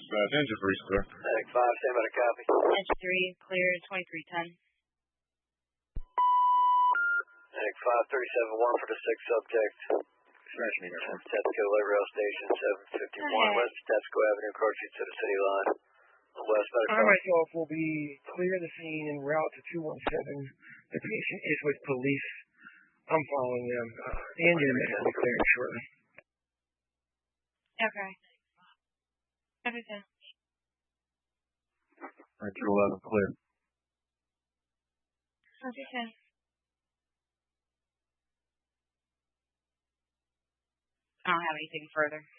Engine 3's clear. Medic 5, stand by to copy. Engine 3, clear, 2310. Medic 5, 37 1 for the 6th subject. Smash me, man. Tesco Light Rail Station, 751 West Tesco Avenue, car seat to the city line. West Medic 5. Myself will be clear the scene en route to 217. The patient is with police. I'm following them. The engine will be clearing shortly. Okay. Everything. Alright, 211, clear. Okay. I don't have anything further.